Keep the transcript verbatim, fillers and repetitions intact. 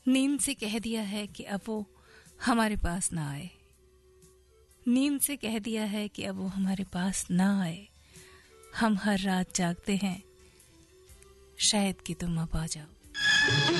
नींद से कह दिया है कि अब वो हमारे पास ना आए, नींद से कह दिया है कि अब वो हमारे पास ना आए। हम हर रात जागते हैं, शायद कि तुम अब आ जाओ।